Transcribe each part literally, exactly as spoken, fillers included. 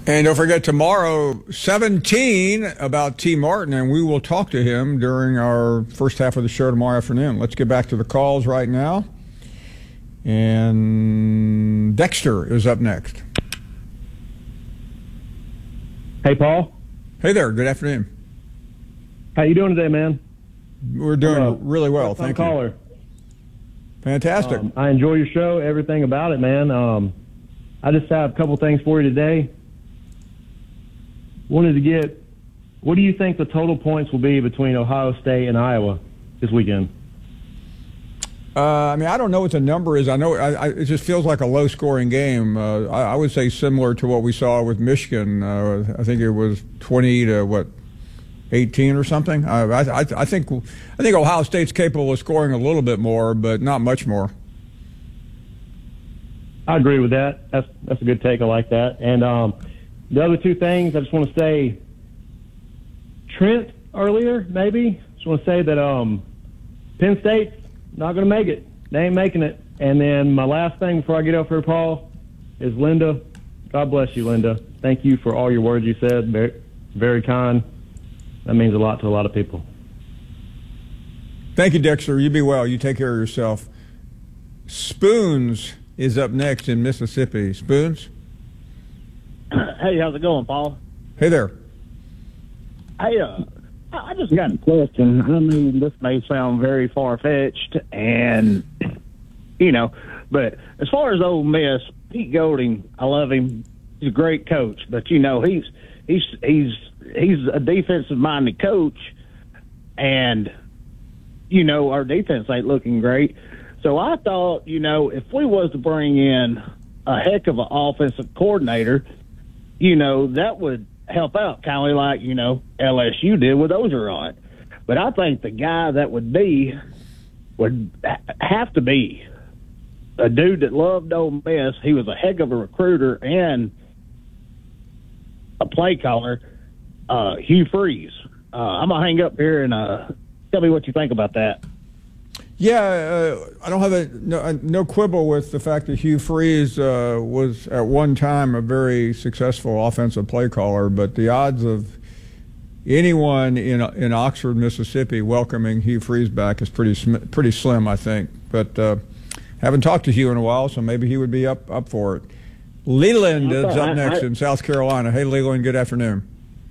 And don't forget tomorrow, seventeen, about T. Martin, and we will talk to him during our first half of the show tomorrow afternoon. Let's get back to the calls right now. And Dexter is up next. Hey, Paul. Hey there. Good afternoon. How you doing today, man? We're doing Hello. really well. First-time Thank you. caller. Fantastic. Um, I enjoy your show, everything about it, man. Um, I just have a couple things for you today. Wanted to get, what do you think the total points will be between Ohio State and Iowa this weekend? Uh, I mean, I don't know what the number is. I know I, I, it just feels like a low-scoring game. Uh, I, I would say similar to what we saw with Michigan. Uh, I think it was twenty to what, eighteen or something. I, I, I think I think Ohio State's capable of scoring a little bit more, but not much more. I agree with that. That's that's a good take. I like that. And um, the other two things, I just want to say, Trent earlier, maybe. Just want to say that um, Penn State's not going to make it. They ain't making it. And then my last thing before I get off here, Paul, is Linda. God bless you, Linda. Thank you for all your words you said. Very, very kind. That means a lot to a lot of people. Thank you, Dexter. You be well. You take care of yourself. Spoons is up next in Mississippi. Spoons? Hey, how's it going, Paul? Hey there. Hey, uh, I just got a question. I mean, this may sound very far-fetched, and, you know, but as far as Ole Miss, Pete Golding, I love him. He's a great coach, but, you know, he's he's he's he's a defensive-minded coach, and, you know, our defense ain't looking great. So I thought, you know, if we was to bring in a heck of an offensive coordinator, you know, that would help out, kind of like, you know, L S U did with Orgeron. But I think the guy that would be would have to be a dude that loved Ole Miss. He was a heck of a recruiter and a play caller, uh, Hugh Freeze. Uh, I'm going to hang up here and uh, tell me what you think about that. Yeah, uh, I don't have a no, no quibble with the fact that Hugh Freeze uh, was at one time a very successful offensive play caller, but the odds of anyone in in Oxford, Mississippi, welcoming Hugh Freeze back is pretty sm- pretty slim, I think. But uh, haven't talked to Hugh in a while, so maybe he would be up up for it. Leland is up next in South Carolina. Hey, Leland, good afternoon.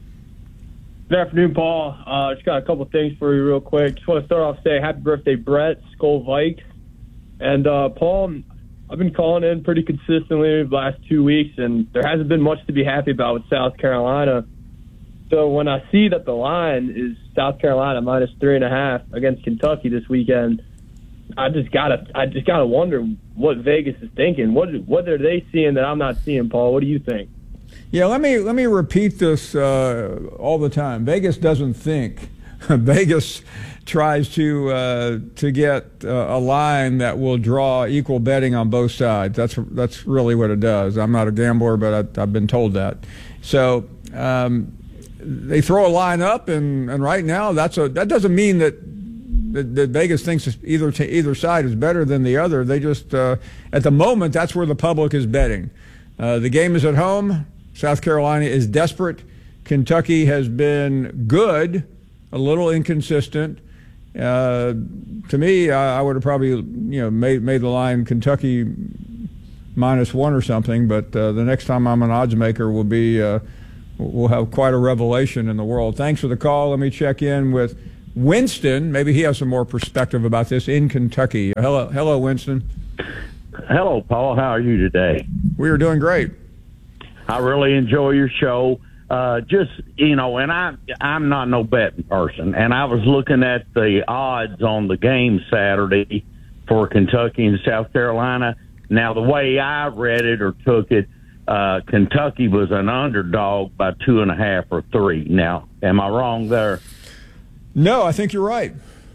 Good afternoon, Paul. Uh, just got a couple things for you real quick. Just want to start off saying happy birthday, Brett, Skull Vikes. And, uh, Paul, I've been calling in pretty consistently the last two weeks, and there hasn't been much to be happy about with South Carolina. So when I see that the line is South Carolina minus three and a half against Kentucky this weekend, I just gotta, I just gotta wonder what Vegas is thinking. What, what are they seeing that I'm not seeing, Paul? What do you think? Yeah, let me let me repeat this uh, all the time. Vegas doesn't think. Vegas tries to uh, to get uh, a line that will draw equal betting on both sides. That's that's really what it does. I'm not a gambler, but I, I've been told that. So um, they throw a line up, and, and right now that's a that doesn't mean that that, that Vegas thinks either to either side is better than the other. They just uh, at the moment that's where the public is betting. Uh, the game is at home. South Carolina is desperate. Kentucky has been good, a little inconsistent. Uh, to me, I, I would have probably, you know, made made the line Kentucky minus one or something. But uh, the next time I'm an odds maker, will be uh, we'll have quite a revelation in the world. Thanks for the call. Let me check in with Winston. Maybe he has some more perspective about this in Kentucky. Hello, hello, Winston. Hello, Paul. How are you today? We are doing great. I really enjoy your show. Uh, just, you know, and I, I'm not no betting person, and I was looking at the odds on the game Saturday for Kentucky and South Carolina. Now, the way I read it or took it, uh, Kentucky was an underdog by two and a half or three. Now, am I wrong there? No, I think you're right.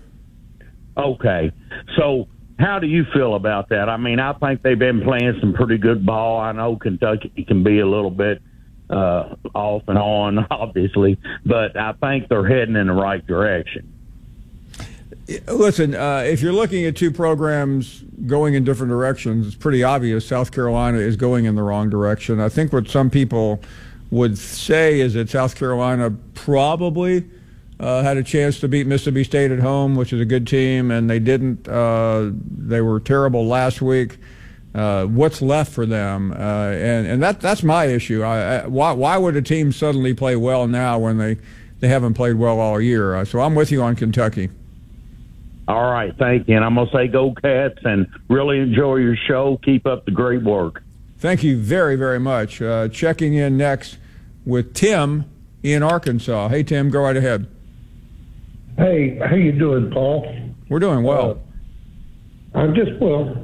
Okay. So how do you feel about that? I mean, I think they've been playing some pretty good ball. I know Kentucky can be a little bit uh, off and on, obviously, but I think they're heading in the right direction. Listen, uh, if you're looking at two programs going in different directions, it's pretty obvious South Carolina is going in the wrong direction. I think what some people would say is that South Carolina probably uh, had a chance to beat Mississippi State at home, which is a good team, and they didn't. Uh, they were terrible last week. Uh, what's left for them? Uh, and and that that's my issue. I, I, why why would a team suddenly play well now when they, they haven't played well all year? Uh, so I'm with you on Kentucky. All right, thank you. And I'm going to say go Cats and really enjoy your show. Keep up the great work. Thank you very, very much. Uh, checking in next with Tim in Arkansas. Hey, Tim, go right ahead. Hey, how you doing, Paul? We're doing well. Uh, I'm just, well,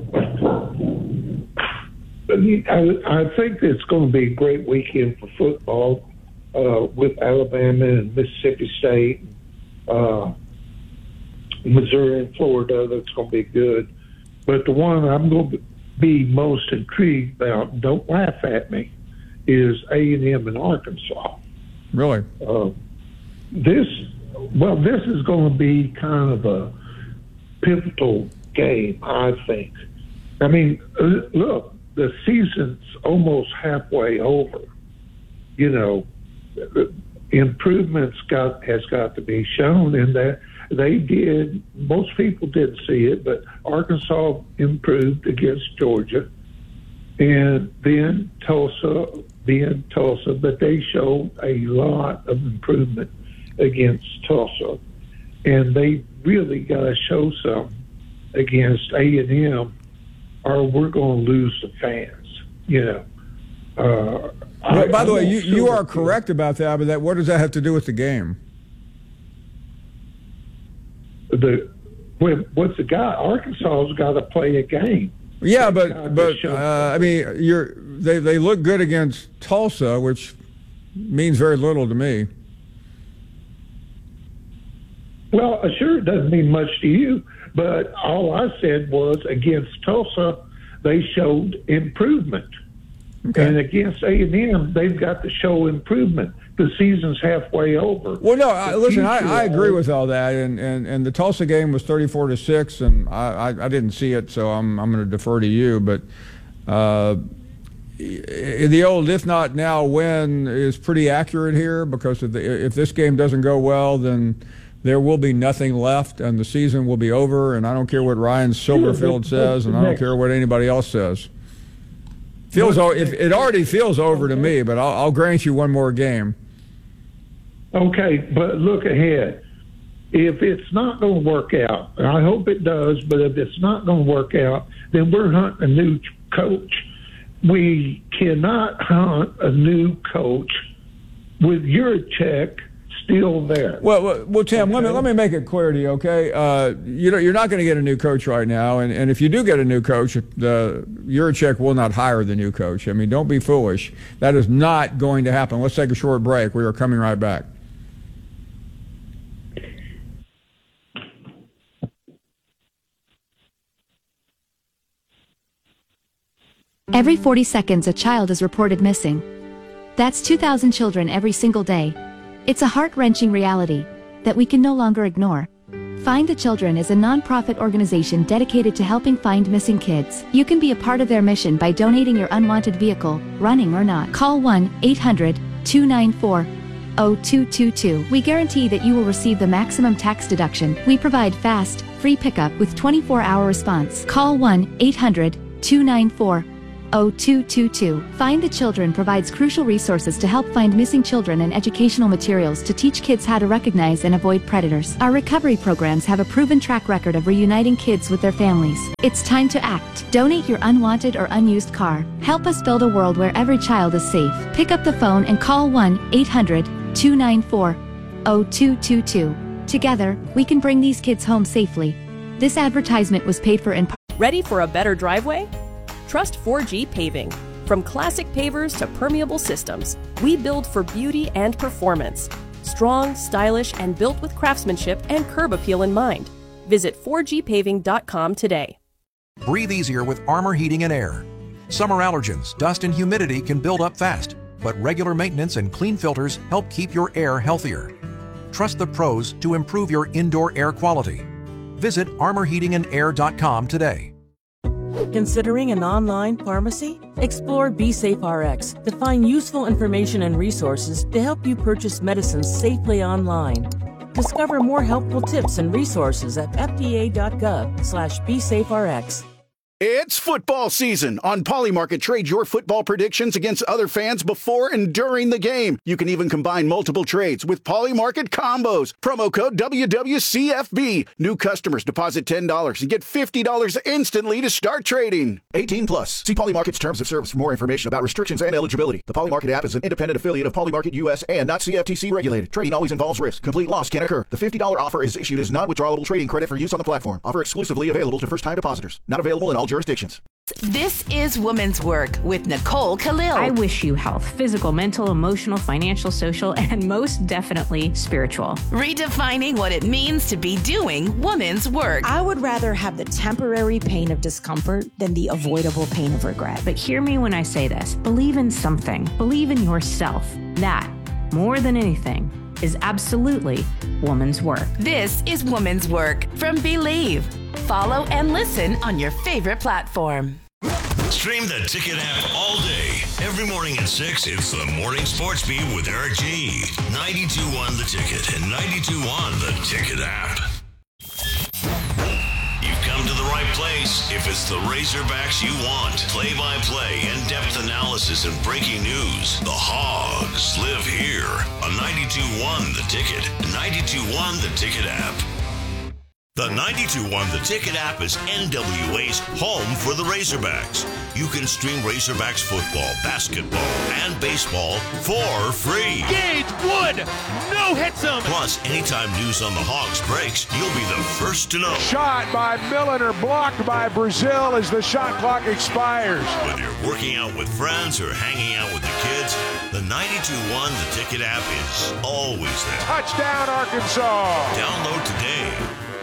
I, I think it's going to be a great weekend for football uh, with Alabama and Mississippi State, uh, Missouri and Florida. That's going to be good. But the one I'm going to be most intrigued about, don't laugh at me, is A and M in Arkansas. Really? Uh, this, well, this is going to be kind of a pivotal game, I think. I mean, look, the season's almost halfway over. You know, improvements got has got to be shown in that. They did. Most people didn't see it, but Arkansas improved against Georgia, and then Tulsa, being Tulsa, but they showed a lot of improvement against Tulsa, and they really got to show some against A and M, or we're going to lose the fans. You know. Uh, well, I, by the I way, you, you are feel- correct about that, but that what does that have to do with the game? The what's the guy? Arkansas's got to play a game. Yeah, They've got but to but show- uh, I mean, you're they they look good against Tulsa, which means very little to me. Well, sure, it doesn't mean much to you, but all I said was against Tulsa, they showed improvement. Okay. And against A and M, they've got to show improvement. The season's halfway over. Well, no, I, The listen, I, future I agree of- with all that, and, and, and the Tulsa game was thirty-four to six, and I, I, I didn't see it, so I'm I'm going to defer to you. But uh, the old "if not now, when" is pretty accurate here, because if, the, if this game doesn't go well, then there will be nothing left, and the season will be over. And I don't care what Ryan Silverfield but- says, but and I don't next- care what anybody else says. Feels o- if, it already feels over to me, but I'll, I'll grant you one more game. Okay, but look ahead. If it's not going to work out, and I hope it does, but if it's not going to work out, then we're hunting a new coach. We cannot hunt a new coach with your check still there. Well, well, well Tim, let me Okay. let me make it clear to you, okay? Uh, you know, you're not going to get a new coach right now, and, and if you do get a new coach, the Yurachek will not hire the new coach. I mean, don't be foolish. That is not going to happen. Let's take a short break. We are coming right back. Every forty seconds, a child is reported missing. That's two thousand children every single day. It's a heart-wrenching reality that we can no longer ignore. Find the Children is a non-profit organization dedicated to helping find missing kids. You can be a part of their mission by donating your unwanted vehicle, running or not. Call one eight hundred two nine four zero two two two. We guarantee that you will receive the maximum tax deduction. We provide fast, free pickup with twenty-four hour response. Call one eight hundred two nine four zero two two two. Find the Children provides crucial resources to help find missing children and educational materials to teach kids how to recognize and avoid predators. Our recovery programs have a proven track record of reuniting kids with their families. It's time to act. Donate your unwanted or unused car. Help us build a world where every child is safe. Pick up the phone and call one eight hundred two nine four zero two two two. Together, we can bring these kids home safely. This advertisement was paid for in part. Ready for a better driveway? Trust four G Paving. From classic pavers to permeable systems, we build for beauty and performance. Strong, stylish, and built with craftsmanship and curb appeal in mind. Visit four G paving dot com today. Breathe easier with Armor Heating and Air. Summer allergens, dust, and humidity can build up fast, but regular maintenance and clean filters help keep your air healthier. Trust the pros to improve your indoor air quality. Visit armor heating and air dot com today. Considering an online pharmacy? Explore BeSafeRx to find useful information and resources to help you purchase medicines safely online. Discover more helpful tips and resources at fda.gov slash BeSafeRx. It's football season. On Polymarket, trade your football predictions against other fans before and during the game. You can even combine multiple trades with Polymarket combos. Promo code W W C F B. New customers deposit ten dollars and get fifty dollars instantly to start trading. eighteen plus. See Polymarket's terms of service for more information about restrictions and eligibility. The Polymarket app is an independent affiliate of Polymarket U S and not C F T C regulated. Trading always involves risk. Complete loss can occur. The fifty dollars offer is issued as non-withdrawable trading credit for use on the platform. Offer exclusively available to first-time depositors. Not available in all jurisdictions. This is Woman's Work with Nicole Khalil. I wish you health, physical, mental, emotional, financial, social, and most definitely spiritual. Redefining what it means to be doing woman's work. I would rather have the temporary pain of discomfort than the avoidable pain of regret. But hear me when I say this. Believe in something. Believe in yourself. That, more than anything, is absolutely woman's work. This is Woman's Work from Believe. Follow and listen on your favorite platform. Stream the Ticket app all day. Every morning at six, it's the Morning Sports Beat with Eric G. ninety-two point one The Ticket and ninety-two point one The Ticket app. You've come to the right place if it's the Razorbacks you want. Play-by-play, in-depth analysis, and breaking news. The Hogs live here on ninety-two point one The Ticket and ninety-two point one The Ticket app. The ninety-two point one The Ticket app is N W A's home for the Razorbacks. You can stream Razorbacks football, basketball, and baseball for free. Gage Wood, no hits him. Plus, anytime news on the Hogs breaks, you'll be the first to know. Shot by Milliner, blocked by Brazil as the shot clock expires. Whether you're working out with friends or hanging out with the kids, the ninety-two point one The Ticket app is always there. Touchdown, Arkansas. Download today.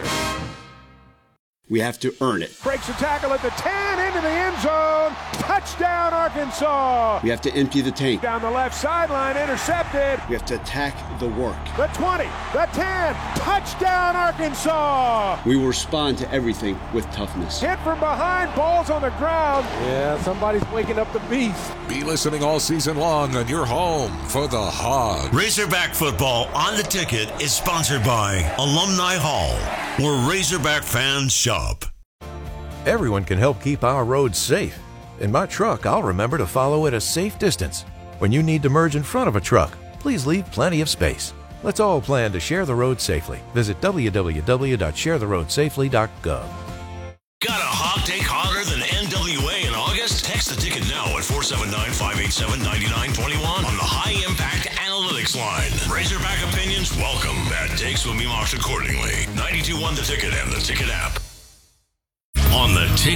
We have to earn it. Breaks a tackle at the ten, into the end zone. Touchdown, Arkansas. We have to empty the tank. Down the left sideline, intercepted. We have to attack the work. The twenty, the ten, touchdown, Arkansas. We will respond to everything with toughness. Hit from behind, balls on the ground. Yeah, somebody's waking up the beast. Be listening all season long on your home for the Hogs. Razorback football on the Ticket is sponsored by Alumni Hall, where Razorback fans shop. Everyone can help keep our roads safe. In my truck, I'll remember to follow at a safe distance. When you need to merge in front of a truck, please leave plenty of space. Let's all plan to share the road safely. Visit w w w dot share the road safely dot gov. Got a hog take hotter than N W A in August? Text the Ticket now at four seven nine, five eight seven, nine nine two one on the High Impact Analytics line. Razorback opinions welcome. Bad takes will be marked accordingly. ninety-two point one The Ticket and the Ticket app. On the Ticket.